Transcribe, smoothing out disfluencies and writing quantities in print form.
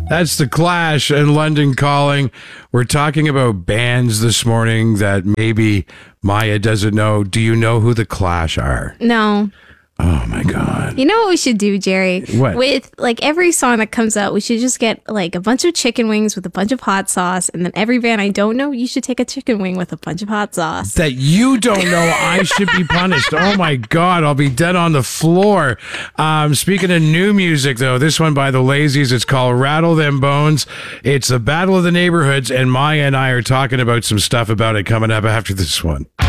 That's The Clash and London Calling. We're talking about bands this morning that maybe Maya doesn't know. Do you know who The Clash are? No. Oh my God. You know what we should do, Jerry? What? With like every song that comes out, we should just get like a bunch of chicken wings with a bunch of hot sauce. And then every band I don't know, you should take a chicken wing with a bunch of hot sauce. That you don't know, I should be punished. Oh my God, I'll be dead on the floor. Speaking of new music, though, this one by the Lazies, it's called Rattle Them Bones. It's the Battle of the Neighborhoods, and Maya and I are talking about some stuff about it coming up after this one.